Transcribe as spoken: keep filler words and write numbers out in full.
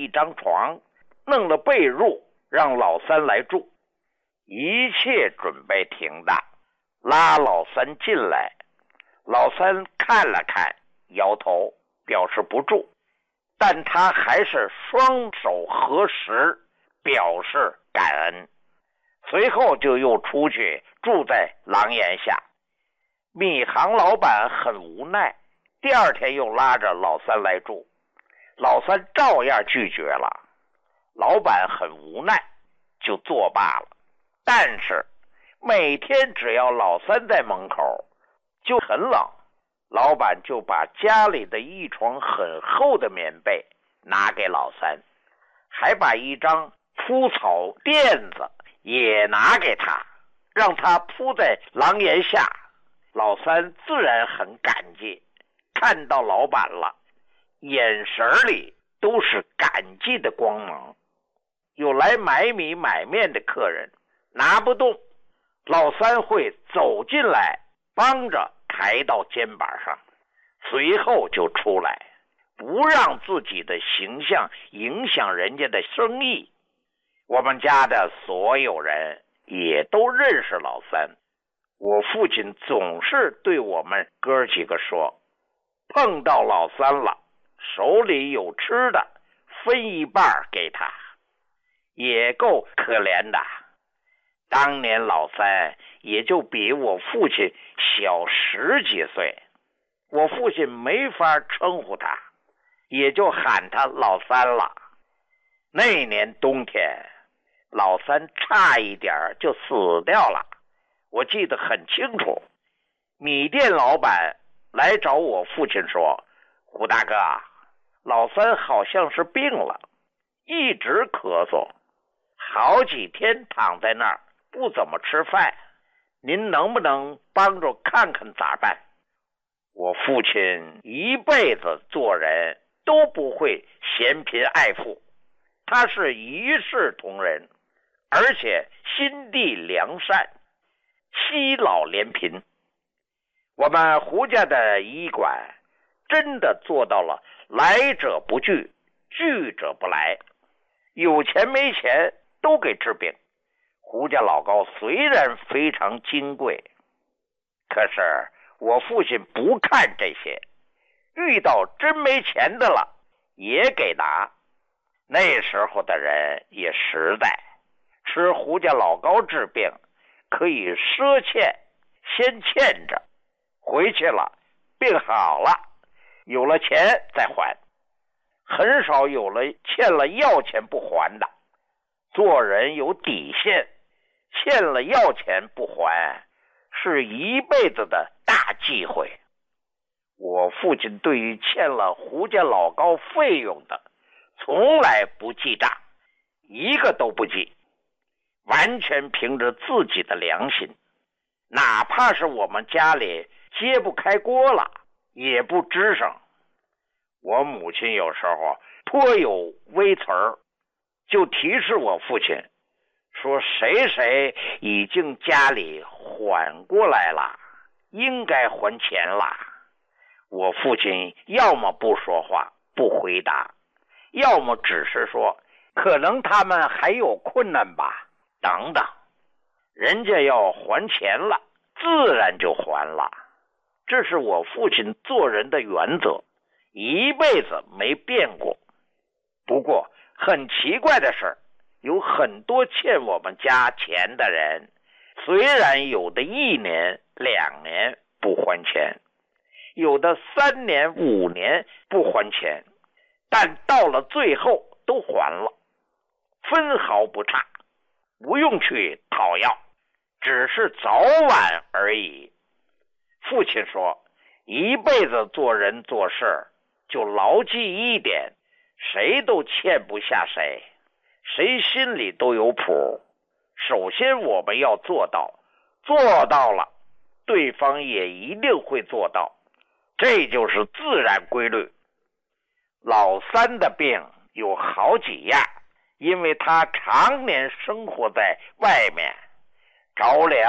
一张床，弄了被褥，让老三来住。一切准备停当，拉老三进来。老三看了看，摇头表示不住，但他还是双手合十，表示感恩。随后就又出去住在廊檐下。米行老板很无奈，第二天又拉着老三来住，老三照样拒绝了。老板很无奈，就作罢了。但是每天只要老三在门口就很冷，老板就把家里的一床很厚的棉被拿给老三，还把一张铺草垫子也拿给他，让他铺在廊檐下。老三自然很感激，看到老板了，眼神里都是感激的光芒。有来买米买面的客人拿不动，老三会走进来帮着抬到肩膀上，随后就出来，不让自己的形象影响人家的生意。我们家的所有人也都认识老三，我父亲总是对我们哥几个说，碰到老三了，手里有吃的分一半给他，也够可怜的。当年老三也就比我父亲小十几岁，我父亲没法称呼他，也就喊他老三了。那年冬天，老三差一点就死掉了，我记得很清楚。米店老板来找我父亲说，胡大哥，老三好像是病了，一直咳嗽，好几天躺在那儿不怎么吃饭，您能不能帮着看看咋办？我父亲一辈子做人都不会嫌贫爱富，他是一视同仁，而且心地良善，惜老怜贫。我们胡家的医馆真的做到了来者不拒，拒者不来，有钱没钱都给治病。胡家老高虽然非常金贵，可是我父亲不看这些，遇到真没钱的了也给拿。那时候的人也实在，吃胡家老高治病可以赊欠，先欠着，回去了病好了，有了钱再还，很少有了欠了药钱不还的。做人有底线，欠了药钱不还是一辈子的大忌讳。我父亲对于欠了胡家老高费用的从来不记账，一个都不记，完全凭着自己的良心。哪怕是我们家里揭不开锅了也不吱声。我母亲有时候颇有微词儿，就提示我父亲说谁谁已经家里缓过来了，应该还钱了。我父亲要么不说话不回答，要么只是说可能他们还有困难吧等等。人家要还钱了自然就还了，这是我父亲做人的原则，一辈子没变过。不过很奇怪的是，有很多欠我们家钱的人，虽然有的一年两年不还钱，有的三年五年不还钱，但到了最后都还了，分毫不差，不用去讨要，只是早晚而已。父亲说，一辈子做人做事就牢记一点，谁都欠不下谁，谁心里都有谱。首先我们要做到，做到了对方也一定会做到，这就是自然规律。老三的病有好几样，因为他常年生活在外面，着凉